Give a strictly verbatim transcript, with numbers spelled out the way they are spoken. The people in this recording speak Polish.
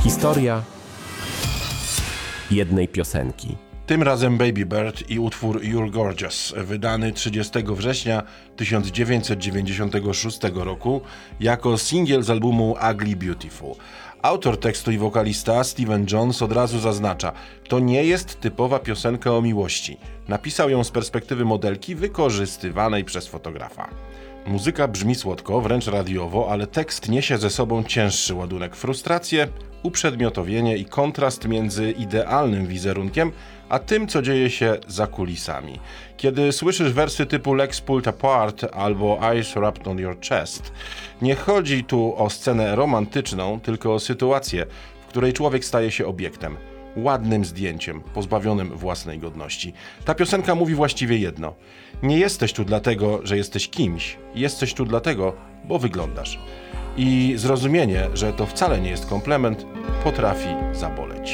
Historia jednej piosenki. Tym razem Baby Bird i utwór You're Gorgeous, wydany trzydziestego września tysiąc dziewięćset dziewięćdziesiątego szóstego roku jako singiel z albumu Ugly Beautiful. Autor tekstu i wokalista Steven Jones od razu zaznacza, to nie jest typowa piosenka o miłości. Napisał ją z perspektywy modelki wykorzystywanej przez fotografa. Muzyka brzmi słodko, wręcz radiowo, ale tekst niesie ze sobą cięższy ładunek, frustrację, uprzedmiotowienie i kontrast między idealnym wizerunkiem, a tym, co dzieje się za kulisami. Kiedy słyszysz wersy typu Legs Pulled Apart albo Eyes Wrapped on Your Chest, nie chodzi tu o scenę romantyczną, tylko o sytuację, w której człowiek staje się obiektem. Ładnym zdjęciem, pozbawionym własnej godności. Ta piosenka mówi właściwie jedno. Nie jesteś tu dlatego, że jesteś kimś. Jesteś tu dlatego, bo wyglądasz. I zrozumienie, że to wcale nie jest komplement, potrafi zaboleć.